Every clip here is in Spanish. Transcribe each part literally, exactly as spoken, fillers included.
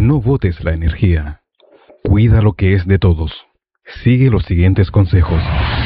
No botes la energía. Cuida lo que es de todos. Sigue los siguientes consejos.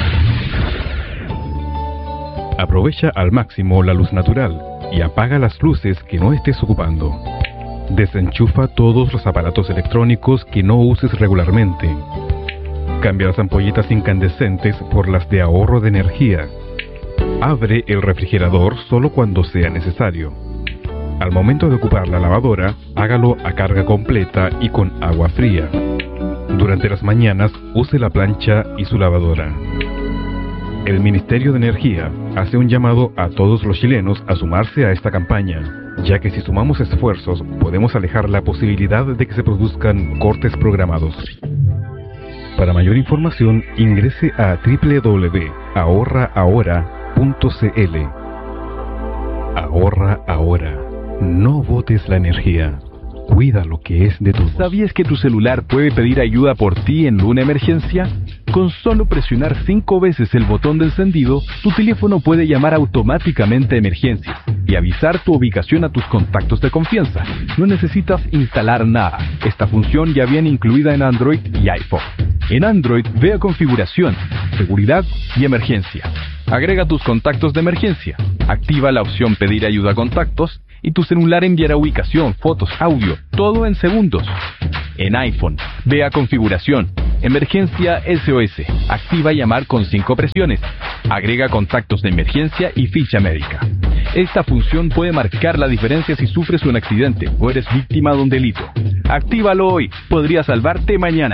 Aprovecha al máximo la luz natural y apaga las luces que no estés ocupando. Desenchufa todos los aparatos electrónicos que no uses regularmente. Cambia las ampolletas incandescentes por las de ahorro de energía. Abre el refrigerador solo cuando sea necesario. Al momento de ocupar la lavadora, hágalo a carga completa y con agua fría. Durante las mañanas, use la plancha y su lavadora. El Ministerio de Energía hace un llamado a todos los chilenos a sumarse a esta campaña, ya que si sumamos esfuerzos, podemos alejar la posibilidad de que se produzcan cortes programados. Para mayor información, ingrese a doble u doble u doble u punto ahorra ahora punto c l. Ahorra ahora. No botes la energía. Cuida lo que es de todos. ¿Sabías que tu celular puede pedir ayuda por ti en una emergencia? Con solo presionar cinco veces el botón de encendido, tu teléfono puede llamar automáticamente a emergencias y avisar tu ubicación a tus contactos de confianza. No necesitas instalar nada. Esta función ya viene incluida en Android y iPhone. En Android, ve a Configuración, Seguridad y Emergencia. Agrega tus contactos de emergencia. Activa la opción Pedir ayuda a contactos y tu celular enviará ubicación, fotos, audio, todo en segundos. En iPhone, ve a Configuración, Emergencia S O S. Activa llamar con cinco presiones. Agrega contactos de emergencia y ficha médica. Esta función puede marcar la diferencia si sufres un accidente o eres víctima de un delito. Actívalo hoy, podría salvarte mañana.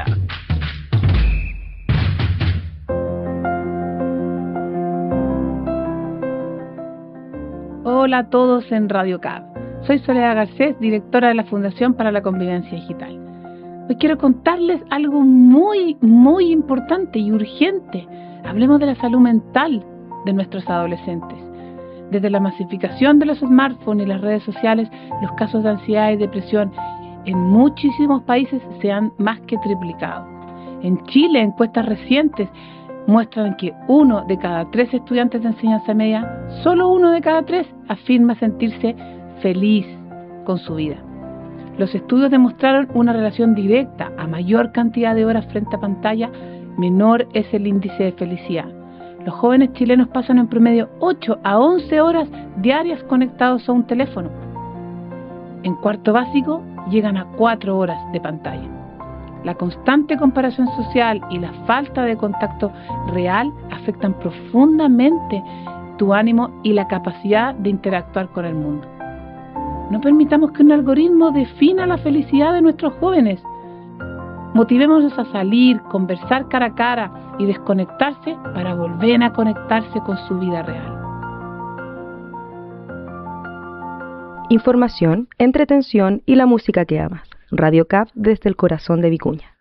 Hola a todos en Radio C A B. Soy Soledad Garcés, directora de la Fundación para la Convivencia Digital. Hoy quiero contarles algo muy, muy importante y urgente. Hablemos de la salud mental de nuestros adolescentes. Desde la masificación de los smartphones y las redes sociales, los casos de ansiedad y depresión en muchísimos países se han más que triplicado. En Chile, encuestas recientes muestran que uno de cada tres estudiantes de enseñanza media, solo uno de cada tres afirma sentirse feliz con su vida. Los estudios demostraron una relación directa: a mayor cantidad de horas frente a pantalla, menor es el índice de felicidad. Los jóvenes chilenos pasan en promedio ocho a once horas diarias conectados a un teléfono. En cuarto básico llegan a cuatro horas de pantalla. La constante comparación social y la falta de contacto real afectan profundamente tu ánimo y la capacidad de interactuar con el mundo. No permitamos que un algoritmo defina la felicidad de nuestros jóvenes. Motivémonos a salir, conversar cara a cara y desconectarse para volver a conectarse con su vida real. Información, entretención y la música que amas. Radio C A B desde el corazón de Vicuña.